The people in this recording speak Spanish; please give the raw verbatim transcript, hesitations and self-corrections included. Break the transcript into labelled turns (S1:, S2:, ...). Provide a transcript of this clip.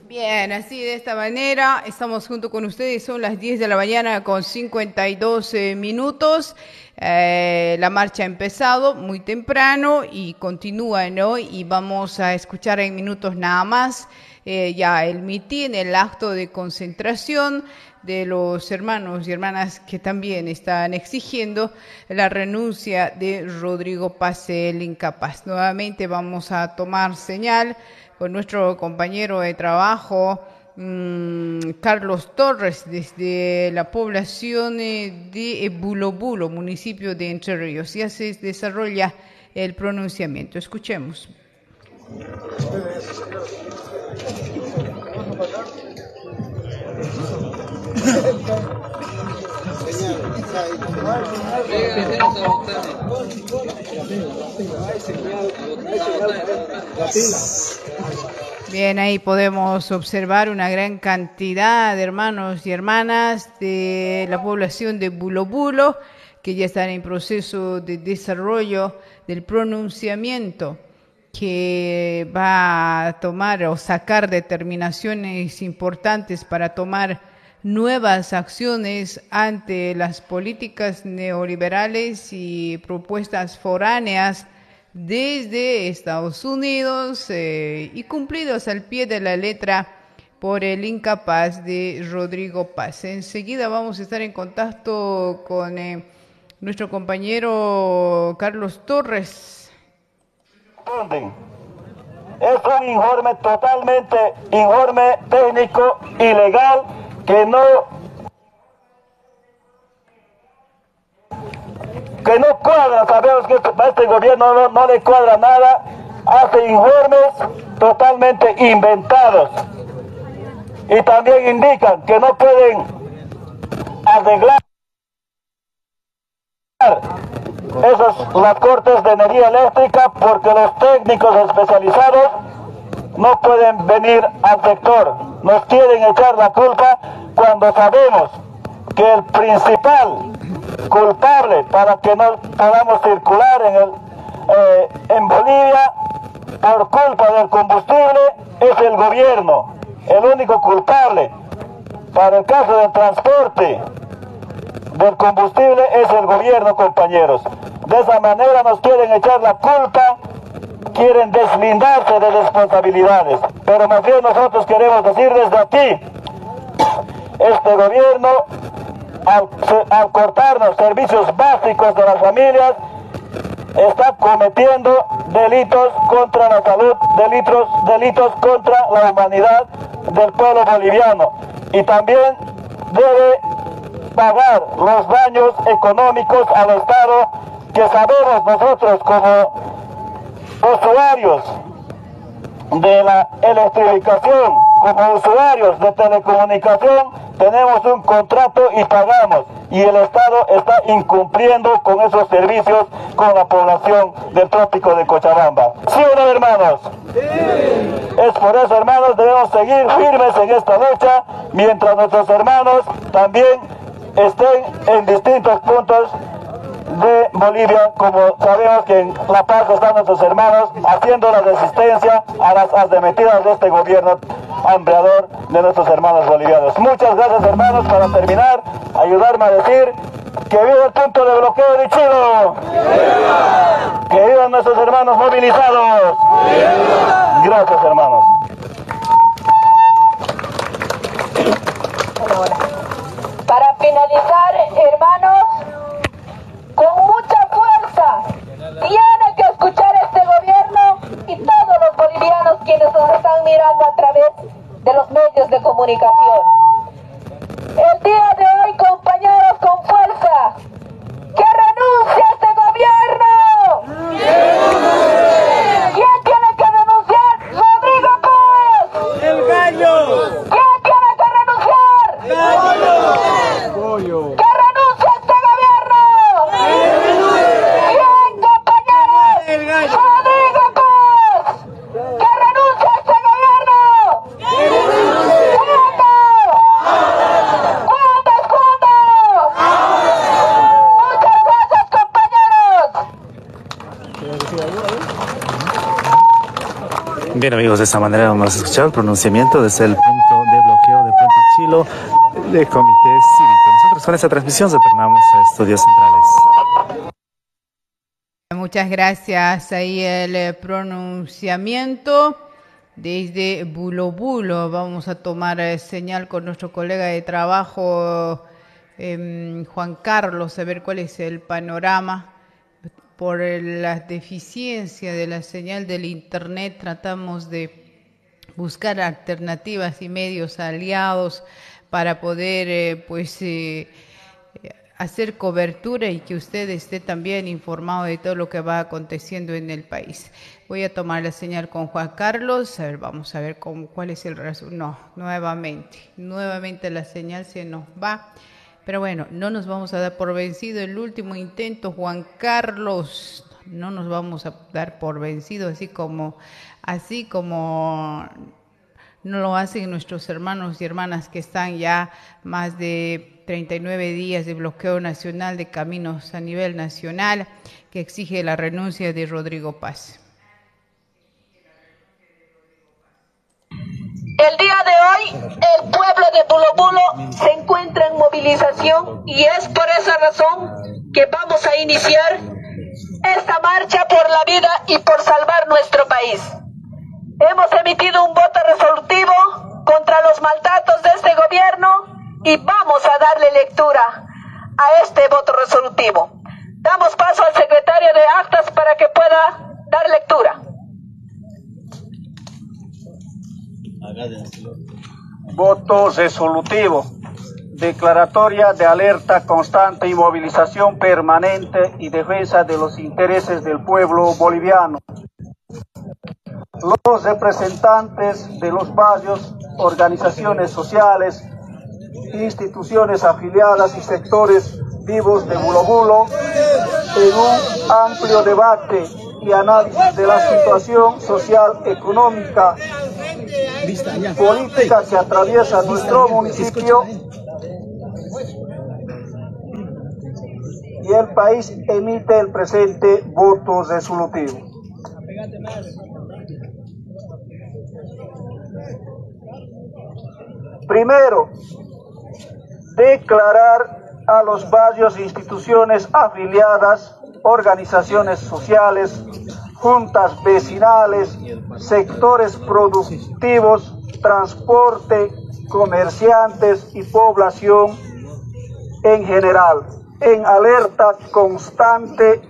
S1: Bien, así de esta manera estamos junto con ustedes, son las diez de la mañana con cincuenta y dos eh, minutos. Eh, la marcha ha empezado muy temprano y continúa, ¿no? Y vamos a escuchar en minutos nada más eh, ya el mitin, el acto de concentración de los hermanos y hermanas que también están exigiendo la renuncia de Rodrigo Paz, el incapaz. Nuevamente vamos a tomar señal con nuestro compañero de trabajo, mmm, Carlos Torres, desde la población de Bulo Bulo, municipio de Entre Ríos. Ya se desarrolla el pronunciamiento. Escuchemos. Bien, ahí podemos observar una gran cantidad de hermanos y hermanas de la población de Bulo Bulo que ya están en proceso de desarrollo del pronunciamiento, que va a tomar o sacar determinaciones importantes para tomar nuevas acciones ante las políticas neoliberales y propuestas foráneas desde Estados Unidos eh, y cumplidos al pie de la letra por el incapaz de Rodrigo Paz. Enseguida vamos a estar en contacto con eh, nuestro compañero Carlos Torres.
S2: Es un informe totalmente, informe técnico, ilegal, que no, que no cuadra. Sabemos que a este gobierno no, no le cuadra nada, hace informes totalmente inventados y también indican que no pueden arreglar esas las cortes de energía eléctrica porque los técnicos especializados no pueden venir al sector. Nos quieren echar la culpa cuando sabemos que el principal culpable para que no podamos circular en, el, eh, en Bolivia por culpa del combustible es el gobierno, el único culpable. Para el caso del transporte del combustible es el gobierno, compañeros. De esa manera nos quieren echar la culpa, quieren deslindarse de responsabilidades, pero más bien nosotros queremos decir desde aquí, este gobierno al, al cortarnos servicios básicos de las familias está cometiendo delitos contra la salud, delitos, delitos contra la humanidad del pueblo boliviano, y también debe pagar los daños económicos al Estado que sabemos nosotros como usuarios de la electrificación, como usuarios de telecomunicación, tenemos un contrato y pagamos, y el Estado está incumpliendo con esos servicios con la población del trópico de Cochabamba. ¿Sí o no, hermanos? Sí. Es por eso, hermanos, debemos seguir firmes en esta lucha, mientras nuestros hermanos también estén en distintos puntos de Bolivia, como sabemos que en La Paz están nuestros hermanos haciendo la resistencia a las arremetidas de este gobierno hambreador de nuestros hermanos bolivianos. Muchas gracias, hermanos. Para terminar, ayudarme a decir que viva el punto de bloqueo de Chilo. ¡Viva! Que vivan nuestros hermanos movilizados. ¡Viva! Gracias, hermanos.
S3: Para finalizar, hermanos, con mucha fuerza, tiene que escuchar este gobierno y todos los bolivianos quienes nos están mirando a través de los medios de comunicación. El día de hoy, compañeros, con fuerza, ¡que renuncie este gobierno! ¿Quién tiene que renunciar? ¡Rodrigo Paz! ¡El gallo! ¿Quién tiene que renunciar? ¡El gallo! ¡Que renuncie este gobierno! ¡Bien, compañeros! ¡El gallo! ¡Rodrigo Paz! ¡Que renuncie este gobierno! ¡Bien!
S4: Bien, amigos, de esta manera vamos a escuchar el pronunciamiento desde el punto de bloqueo de Puente Chilo del Comité Cívico. Nosotros con esta transmisión retornamos a Estudios Centrales.
S1: Muchas gracias. Ahí el pronunciamiento desde Bulo Bulo. Vamos a tomar señal con nuestro colega de trabajo, eh, Juan Carlos, a ver cuál es el panorama. Por la deficiencia de la señal del internet tratamos de buscar alternativas y medios aliados para poder eh, pues eh, hacer cobertura y que usted esté también informado de todo lo que va aconteciendo en el país. Voy a tomar la señal con Juan Carlos. A ver, vamos a ver cómo, cuál es el resultado. No, nuevamente, nuevamente la señal se nos va. Pero bueno, no nos vamos a dar por vencido. El último intento, Juan Carlos, no nos vamos a dar por vencido, así como, así como no lo hacen nuestros hermanos y hermanas que están ya más de treinta y nueve días de bloqueo nacional de caminos a nivel nacional, que exige la renuncia de Rodrigo Paz.
S3: El día de hoy, el pueblo de Bulo Bulo se encuentra en movilización y es por esa razón que vamos a iniciar esta marcha por la vida y por salvar nuestro país. Hemos emitido un voto resolutivo contra los maltratos de este gobierno y vamos a darle lectura a este voto resolutivo. Damos paso al secretario de Actas para que pueda dar lectura.
S2: Voto resolutivo. Declaratoria de alerta constante y movilización permanente y defensa de los intereses del pueblo boliviano. Los representantes de los barrios, organizaciones sociales, instituciones afiliadas y sectores vivos de Bulo Bulo, en un amplio debate y análisis de la situación social, económica, política que atraviesa nuestro municipio y el país, emite el presente voto resolutivo. Primero, declarar a los barrios e instituciones afiliadas, organizaciones sociales, juntas vecinales, sectores productivos, transporte, comerciantes y población en general, en alerta constante